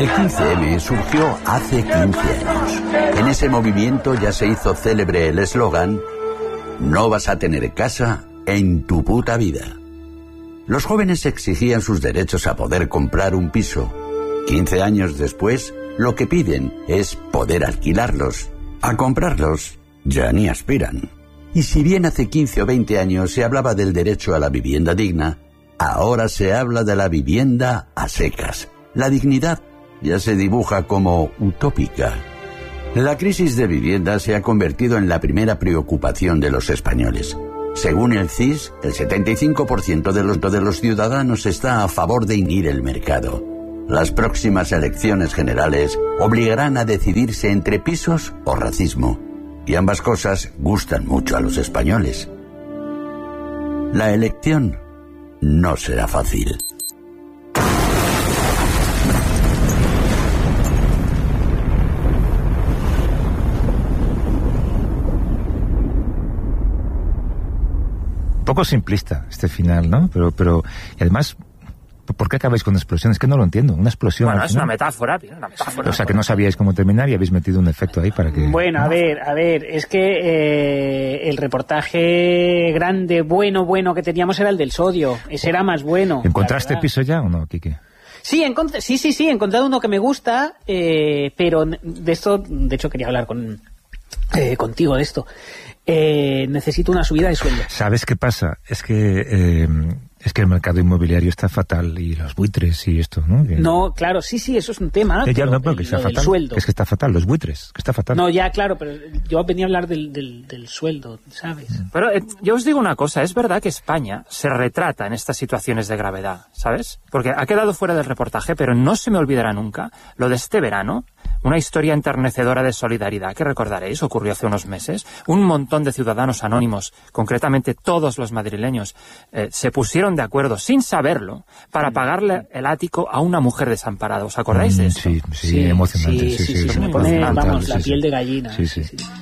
El 15M surgió hace 15 años. En ese movimiento ya se hizo célebre el eslogan: no vas a tener casa en tu puta vida. Los jóvenes exigían sus derechos a poder comprar un piso. 15 años después, lo que piden es poder alquilarlos. A comprarlos ya ni aspiran. Y si bien hace 15 o 20 años se hablaba del derecho a la vivienda digna, ahora se habla de la vivienda a secas. La dignidad ya se dibuja como utópica. La crisis de vivienda se ha convertido en la primera preocupación de los españoles. Según el CIS, el 75% de los ciudadanos está a favor de inhibir el mercado. Las próximas elecciones generales obligarán a decidirse entre pisos o racismo. Y ambas cosas gustan mucho a los españoles. La elección no será fácil. Un poco simplista este final, ¿no? Pero y además, ¿por qué acabáis con explosiones? Que no lo entiendo. Una explosión. Bueno, es una metáfora, una metáfora. O sea, que no sabíais cómo terminar y habéis metido un efecto ahí para que... Bueno, a ver, es que el reportaje grande, bueno que teníamos era el del sodio. Ese era más bueno. ¿Encontraste piso ya o no, Quique? Sí, he encontrado uno que me gusta, pero de esto, de hecho quería hablar contigo de esto. Necesito una subida de sueldo. ¿Sabes qué pasa? Es que el mercado inmobiliario está fatal y los buitres y esto, ¿no? No, claro, sí, eso es un tema. Ya no, pero que está fatal. Sueldo. Es que está fatal, los buitres, que está fatal. No, ya, claro, pero yo venía a hablar del sueldo, ¿sabes? Pero yo os digo una cosa, es verdad que España se retrata en estas situaciones de gravedad, ¿sabes? Porque ha quedado fuera del reportaje, pero no se me olvidará nunca lo de este verano. Una historia enternecedora de solidaridad que recordaréis, ocurrió hace unos meses. Un montón de ciudadanos anónimos, concretamente todos los madrileños, se pusieron de acuerdo, sin saberlo, para pagarle el ático a una mujer desamparada. ¿Os acordáis de eso? Sí, emocionante. Sí, me pone, vamos, la piel de gallina. Sí.